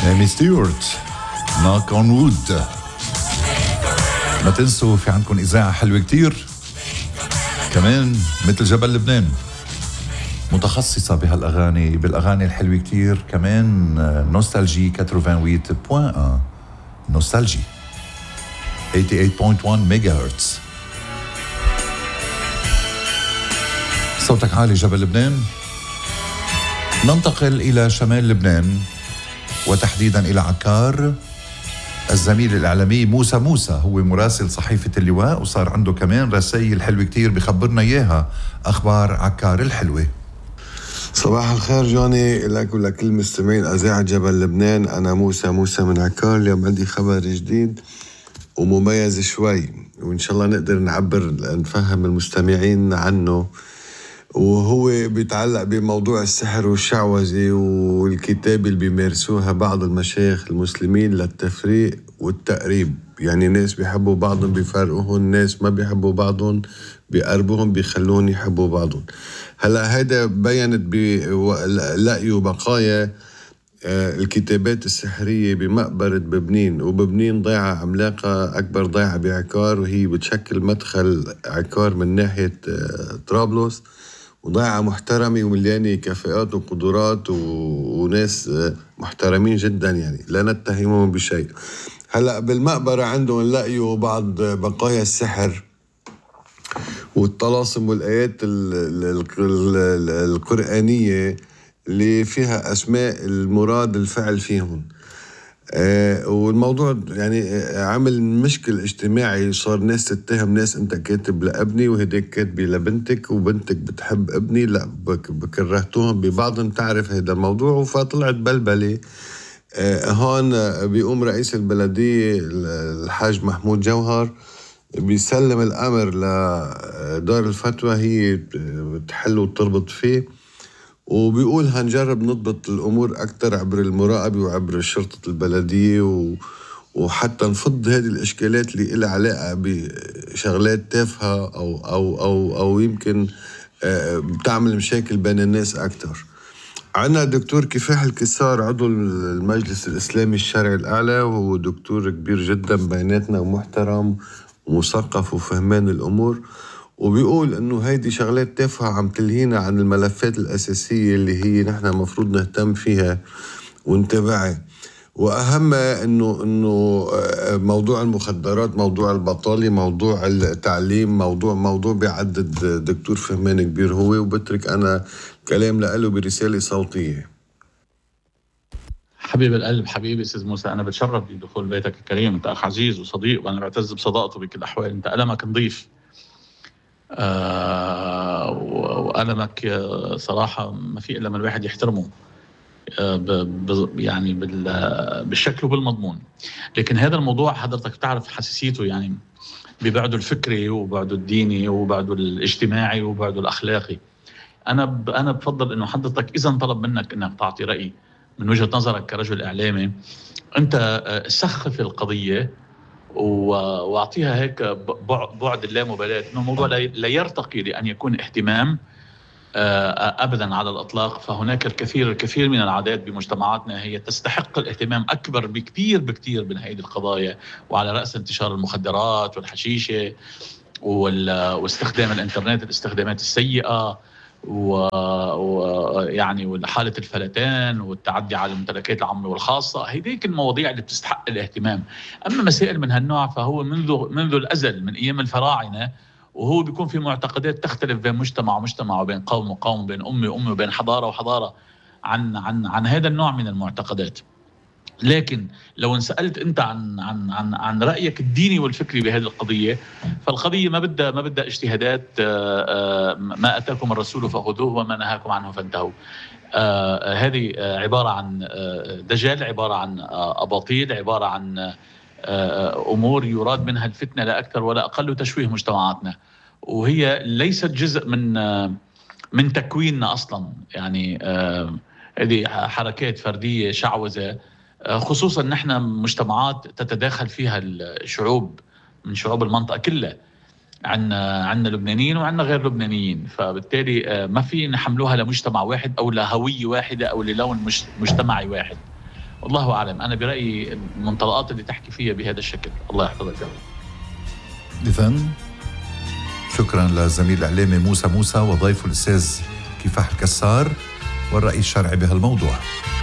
إيمي ستيوارت نوك أون وود. ما تنسوا في عندكم إذاعة حلوة كتير كمان مثل جبل لبنان متخصصة بهالأغاني بالأغاني الحلوة كتير كمان. نوستالجي 88.1 نوستالجي 88.1 ميجا هرتز. صوتك عالي جبل لبنان. ننتقل إلى شمال لبنان وتحديدا إلى عكار. الزميل الإعلامي موسى هو مراسل صحيفة اللواء وصار عنده كمان رسائل حلوة كتير بخبرنا إياها. أخبار عكار الحلوة. صباح الخير جوني لك ولكل مستمعين أذاعة جبل لبنان. أنا موسى من عكار. اليوم عندي خبر جديد ومميز شوي وإن شاء الله نقدر نفهم المستمعين عنه، وهو بيتعلق بموضوع السحر والشعوذة والكتابة اللي بيمارسوها بعض المشايخ المسلمين للتفريق والتقريب. يعني ناس بيحبوا بعضهم بيفرقوهم، ناس ما بيحبوا بعضهم بيقربوهم بيخلوهم يحبوا بعضهم. هلأ هيدا بينت بلقيوا بقايا الكتابات السحرية بمقبرة ببنين، وببنين ضيعة عملاقة أكبر ضيعة بعكار، وهي بتشكل مدخل عكار من ناحية طرابلس، وضيعة محترمة ومليانة كفاءات وقدرات وناس محترمين جدا يعني لا نتهمهم بشيء. هلأ بالمقبرة عندهم لقيوا بعض بقايا السحر والطلاسم والآيات القرآنية اللي فيها أسماء المراد الفعل فيهم. والموضوع يعني عمل مشكل اجتماعي، صار ناس تتهم ناس. انت كاتب لابني وهديك كاتبه لبنتك، وبنتك بتحب ابني، لا بكرهتوهم ببعضهم. تعرف هذا الموضوع فطلعت بلبلة. هون بيقوم رئيس البلدية الحاج محمود جوهر بيسلم الأمر لدار الفتوى هي تحل وتربط فيه، وبيقول هنجرب نضبط الأمور أكتر عبر المراقبة وعبر شرطة البلدية، وحتى نفض هذه الإشكالات اللي إلها علاقة بشغلات تافهة أو يمكن بتعمل مشاكل بين الناس أكتر. عنا دكتور كفاح الكسار عضو المجلس الإسلامي الشرعي الأعلى، وهو دكتور كبير جدا بيناتنا ومحترم ومثقف وفهمان الأمور، وبيقول انه هيدي شغلات تافهة عم تلهينا عن الملفات الأساسية اللي هي نحن مفروض نهتم فيها ونتابعها. وأهمها انه موضوع المخدرات، موضوع البطالة، موضوع التعليم، موضوع بيعدد دكتور فهمان كبير هو. وبترك انا كلام لقاله برسالة صوتية. حبيب القلب، حبيبي استاذ موسى، انا بتشرف بدخول بيتك الكريم. انت اخ عزيز وصديق وانا بعتز بصداقته بكل الاحوال. انت قلمك نظيف وقلمك صراحة ما في إلا من الواحد يحترمه يعني بالشكل وبالمضمون. لكن هذا الموضوع حضرتك بتعرف حساسيته، يعني ببعده الفكري وبعده الديني وبعده الاجتماعي وبعده الأخلاقي. أنا بفضل إنه حضرتك إذا طلب منك إنك تعطي رأي من وجهة نظرك كرجل إعلامي، أنت سخف القضية واعطيها هيك بعد اللامبالاة، انه الموضوع لا يرتقي لان يكون اهتمام ابدا على الاطلاق. فهناك الكثير من العادات بمجتمعاتنا هي تستحق الاهتمام اكبر بكثير من هذه القضايا، وعلى راس انتشار المخدرات والحشيشه واستخدام الانترنت الاستخدامات السيئه ويعني وحالة الفلتان والتعدي على الممتلكات العامة والخاصة. هذيك المواضيع اللي بتستحق الاهتمام. أما مسائل من هالنوع فهو منذ الأزل من أيام الفراعنة، وهو بيكون في معتقدات تختلف بين مجتمع ومجتمع وبين قوم وقوم، بين أمة وأمة وبين حضارة وحضارة عن هذا النوع من المعتقدات. لكن لو انسألت انت عن رأيك الديني والفكري بهذه القضية، فالقضية ما بدها اجتهادات. ما أتاكم الرسول فخذوه وما نهاكم عنه فانتهوا. هذه عبارة عن دجال، عبارة عن أباطيل، عبارة عن أمور يراد منها الفتنة لا أكثر ولا أقل، وتشويه مجتمعاتنا، وهي ليست جزء من تكويننا أصلا. يعني هذه حركات فردية شعوذة، خصوصا نحن مجتمعات تتداخل فيها الشعوب من شعوب المنطقة كلها. عنا لبنانيين وعنا غير لبنانيين، فبالتالي ما في نحملوها لمجتمع واحد أو لهوية واحدة أو للون مجتمعي واحد. والله أعلم. أنا برأيي المنطلقات اللي تحكي فيها بهذا الشكل. الله يحفظك. إذن شكرا للزميل الإعلامي موسى وضيفه الأستاذ كفاح الكسار والرأي الشرعي بهالموضوع.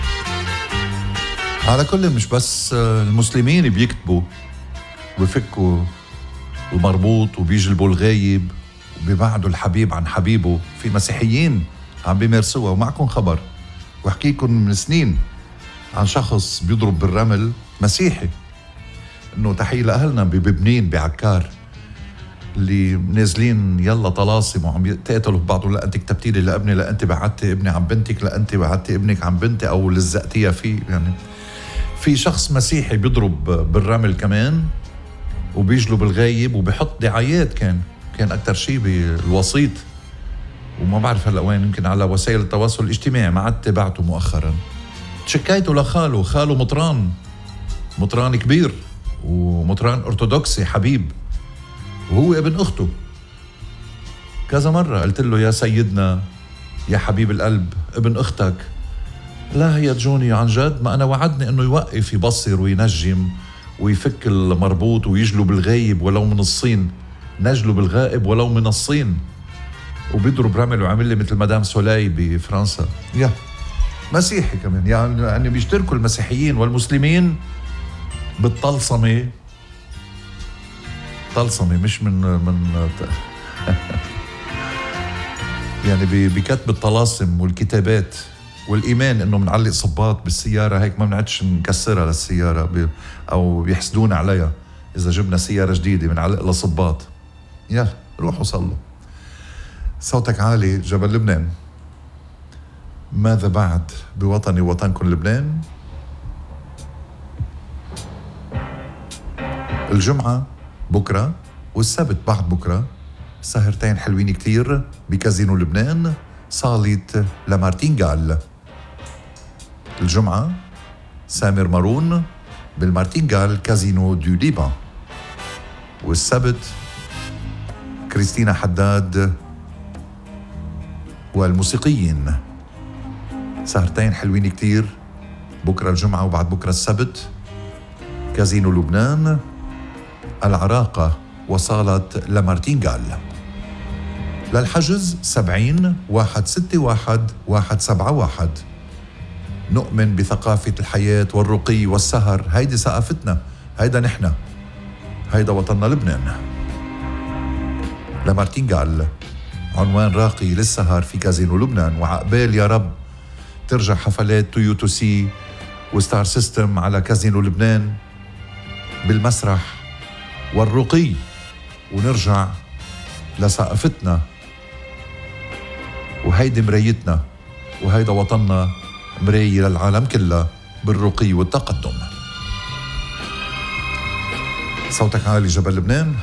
على كل مش بس المسلمين بيكتبوا ويفكوا المربوط وبيجلبوا الغايب وبيبعدوا الحبيب عن حبيبه، في مسيحيين عم بيمارسوها. ومعكم خبر وحكيكم من سنين عن شخص بيضرب بالرمل مسيحي، انه تحية لأهلنا ببنين بعكار اللي نازلين يلا طلاسم وعم يتقاتلوا ببعض. لا انت كتبتي لي لابني، لا انت بعدتي ابني عن بنتك، لا انت بعدتي ابنك عن بنتي او لزقتيها فيه. يعني في شخص مسيحي بيضرب بالرمل كمان وبيجلب الغايب وبيحط دعايات. كان اكتر شيء بالوسيط، وما بعرف هلا وين، يمكن على وسائل التواصل الاجتماعي، ما عاد تبعته مؤخرا. تشكيته لخاله، خاله مطران كبير ومطران ارثوذكسي حبيب، وهو ابن اخته. كذا مرة قلت له يا سيدنا يا حبيب القلب ابن اختك. لا يا جوني عن جد، ما انا وعدني انه يوقف يبصر وينجم ويفك المربوط ويجلب الغايب ولو من الصين، نجلب الغائب ولو من الصين. وبيضرب رمل وعمل لي مثل مدام سولاي بفرنسا. يا مسيحي كمان، يعني بيشتركوا المسيحيين والمسلمين بالطلسمة. طلسمة مش من يعني بكتب الطلاسم والكتابات والإيمان إنه منعلق صباط بالسيارة، هيك ما بنعدش نكسرها للسيارة أو بيحسدونا عليها إذا جبنا سيارة جديدة بنعلق لها صباط. يلا روحوا صلوا. صوتك عالي جبل لبنان. ماذا بعد بوطني وطنكم لبنان؟ الجمعة بكرة والسبت بعد بكرة سهرتين حلوين كتير بكازينو لبنان، صالة لمارتينغال. الجمعة سامر مارون بالمارتينغال كازينو دو ليبان، والسبت كريستينا حداد والموسيقيين. سهرتين حلوين كتير بكرة الجمعة وبعد بكرة السبت، كازينو لبنان، العراقة وصالة لمارتينغال. للحجز 70 161 171. نؤمن بثقافة الحياة والرقي والسهر، هيدي ثقافتنا، هيدا نحن، هيدا وطننا لبنان. لمارتينغال عنوان راقي للسهر في كازينو لبنان. وعقبال يا رب ترجع حفلات تويوتو سي وستار سيستم على كازينو لبنان بالمسرح والرقي، ونرجع لثقافتنا، وهيدي مرايتنا، وهيدا وطننا مراية للعالم كله بالرقي والتقدم. صوتك عالي جبل لبنان.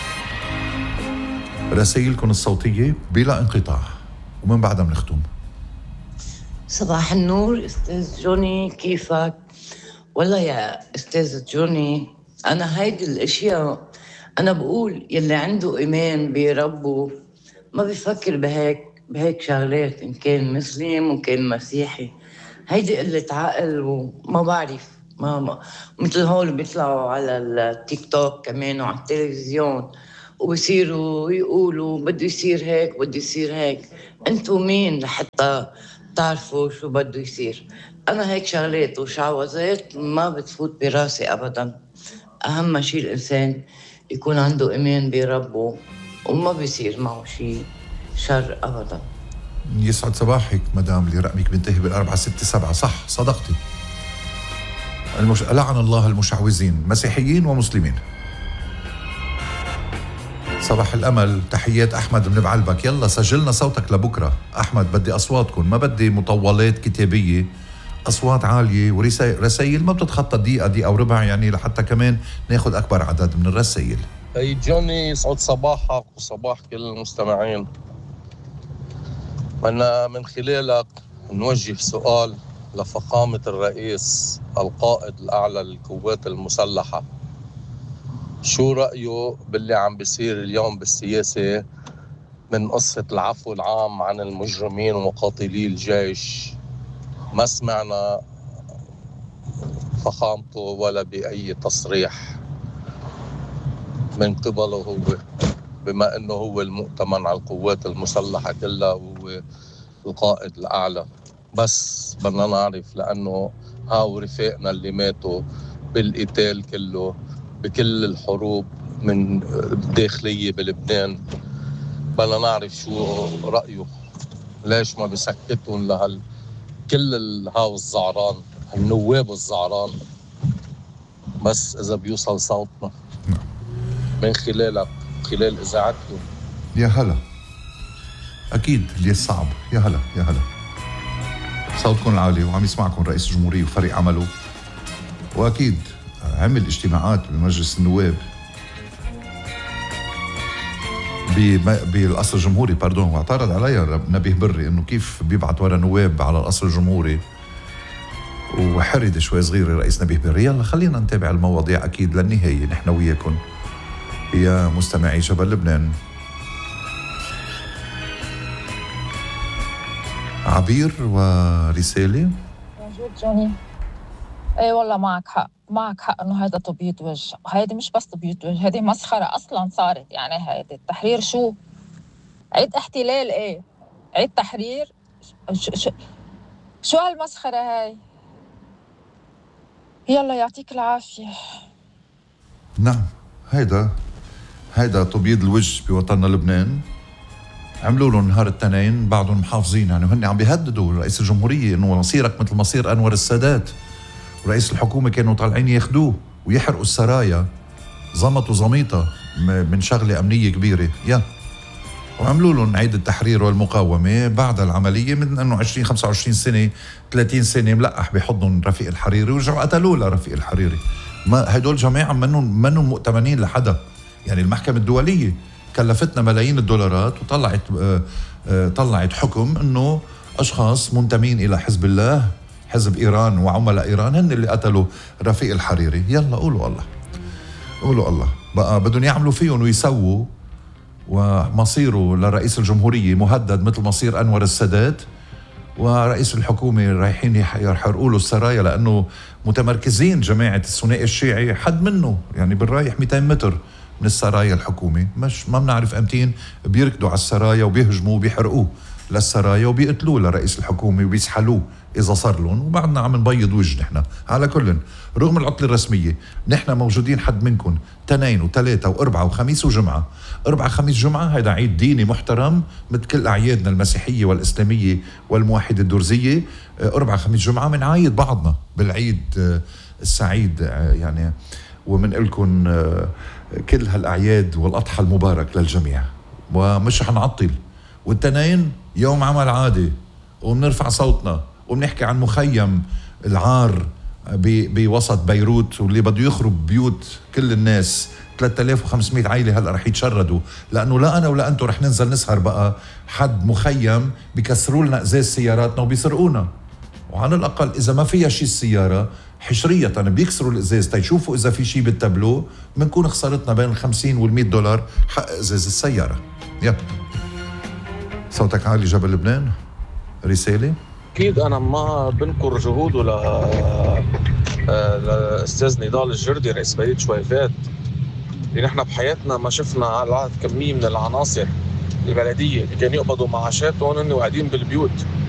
رسائلكم الصوتية بلا انقطاع ومن بعدها بنختم. صباح النور أستاذ جوني، كيفك؟ والله يا أستاذ جوني، أنا هيدي الأشياء أنا بقول يلي عنده إيمان بربه ما بيفكر بهيك شغلات، إن كان مسلم وإن كان مسيحي. هيدي قلة عقل وما بعرف. ما مثل هول بيطلعوا على التيك توك كمان وعلى التلفزيون وبصيروا يقولوا بده يصير هيك بده يصير هيك. انتو مين لحتى تعرفوا شو بده يصير؟ انا هيك شغلات وشعوذات ما بتفوت براسي ابدا. اهم شيء الانسان يكون عنده ايمان بربه وما بيصير معه شيء شر ابدا. يسعد صباحك مدام اللي رقمك بينتهي بال467. صح، صدقتي. لعن الله المشعوذين مسيحيين ومسلمين. صباح الأمل، تحيات أحمد من بعلبك. يلا سجلنا صوتك لبكرة أحمد، بدي أصواتكم، ما بدي مطولات كتابية، أصوات عالية ورسائل ما بتتخطى دقيقة وربع، يعني لحتى كمان ناخد أكبر عدد من الرسائل. أي جوني، يسعد صباحك وصباح كل المستمعين. أنا من خلالك نوجه سؤال لفخامة الرئيس القائد الأعلى للقوات المسلحة. شو رأيه باللي عم بيصير اليوم بالسياسة من قصة العفو العام عن المجرمين ومقاتلي الجيش؟ ما سمعنا فخامته ولا بأي تصريح من قبله هو، بما أنه هو المؤتمن على القوات المسلحة كلها وهو القائد الأعلى. بس بدنا نعرف، لأنه هاو رفاقنا اللي ماتوا بالقتال كله بكل الحروب من الداخلية بلبنان، بدنا نعرف شو رأيه. ليش ما بسكتهم كل هاو الزعران، النواب الزعران؟ بس إذا بيوصل صوتنا من خلالك، خلال إذاعتكم. يا هلا، أكيد اللي الصعب. يا هلا يا هلا، صوتكم العالي وعم يسمعكم رئيس الجمهورية وفريق عمله، وأكيد عمل اجتماعات بمجلس النواب بالقصر الجمهوري واعترض عليها نبيه بري انه كيف بيبعت ورا نواب على القصر الجمهوري، وحرد شوي صغير رئيس نبيه بري. يلا خلينا نتابع المواضيع اكيد للنهايه نحن وياكم يا مستمعي جبل لبنان. عبير ورساله. موجود جوني. اي والله معك حق انه هذا تبييض وجه، هيدي مش بس تبييض وجه، هيدي مسخره اصلا صارت. يعني هيدي التحرير شو؟ عيد احتلال؟ ايه عيد تحرير؟ شو هالمسخره هاي؟ يلا يعطيك العافيه. نعم، هيدا تبييض الوجه بوطننا لبنان. عملوا له نهار الاثنين، بعضهم محافظين يعني هن عم بيهددوا رئيس الجمهوريه انه مصيرك مثل مصير انور السادات، ورئيس الحكومه كانوا طالعين ياخدوه ويحرقوا السرايا، زمطوا زميطه من شغله امنيه كبيره. وعملوا لهم عيد التحرير والمقاومه بعد العمليه من انه 20 25 سنه 30 سنه ملقح بحضن رفيق الحريري، ورجعوا قتلوه لرفيق الحريري. ما هدول جماعه منهم مؤتمنين لحدا. يعني المحكمه الدوليه كلفتنا ملايين الدولارات وطلعت حكم انه اشخاص منتمين الى حزب الله، حزب ايران وعملاء ايران، هن اللي قتلوا رفيق الحريري. يلا قولوا الله بقى بدهم يعملوا فيهم ويسووا، ومصيره لرئيس الجمهورية مهدد مثل مصير أنور السادات، ورئيس الحكومة رايحين يحرقوا له السرايا لأنه متمركزين جماعة الثنائي الشيعي حد منه، يعني بالرايح 200 متر من السرايا الحكومة. ما بنعرف امتين بيركضوا على السرايا وبيهجموا وبيحرقوه للسرايا وبيقتلوه لرئيس الحكومة وبيسحلوه إذا صار لهم، وبعدنا عم نبيض وجه نحن. على كل، رغم العطلة الرسمية نحن موجودين حد منكم 2 و3 و4 وخميس وجمعة. 4 5 جمعة هيدا عيد ديني محترم مثل كل أعيادنا المسيحية والإسلامية والموحدة الدرزية. 4 5 جمعة منعايد بعضنا بالعيد السعيد يعني، ومن لكم كل هالأعياد والأضحى المبارك للجميع، ومش رح نعطل. والتنين يوم عمل عادي، وبنرفع صوتنا وبنحكي عن مخيم العار بوسط بيروت واللي بده يخرب بيوت كل الناس. 3500 عائلة هلأ رح يتشردوا، لأنه لا أنا ولا أنتو رح ننزل نسهر بقى حد مخيم بيكسروا لنا إزاز سياراتنا وبيسرقونا. وعلى الأقل إذا ما فيها شي السيارة حشرية بيكسروا الإزاز تيشوفوا إذا في شي بالتابلو، بنكون خسارتنا بين 50 وال100 دولار حق إزاز السيارة. صوتك عالي جبل لبنان. رسالة. أكيد أنا ما بنكر جهوده لأستاذ نضال الجردي رئيس بلدية شويفات، اللي نحن بحياتنا ما شفنا على كمية من العناصر البلدية اللي كانوا يقبضوا معاشاتهم وهن قاعدين بالبيوت.